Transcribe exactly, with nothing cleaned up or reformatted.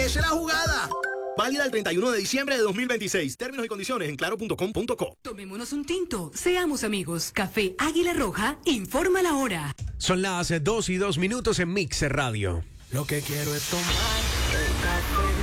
Aproveche la jugada. Válida el treinta y uno de diciembre de dos mil veintiséis. Términos y condiciones en claro punto com punto co. Tomémonos un tinto. Seamos amigos. Café Águila Roja informa la hora. Son las dos y dos minutos en Mix Radio. Lo que quiero es tomar el café.